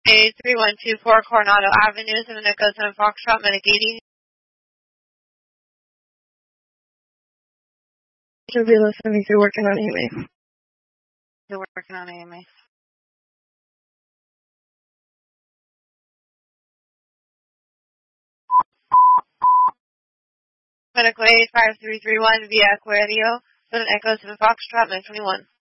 A3124 Coronado Avenue, 7 Echo 7 Foxtrot, Medic 80. Turbulence 73 working on AMA. They're working on AMA. Medical 85331 via Aquario, 7 Echo 7 Foxtrot, Medic 21.